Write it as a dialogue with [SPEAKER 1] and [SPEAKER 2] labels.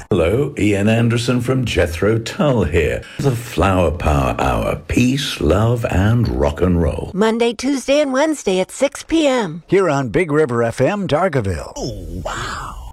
[SPEAKER 1] Hello, Ian Anderson from Jethro Tull here. The Flower Power Hour. Peace, love, and rock and roll.
[SPEAKER 2] Monday, Tuesday, and Wednesday at 6 p.m.
[SPEAKER 3] Here on Big River FM, Dargaville.
[SPEAKER 1] Oh, wow.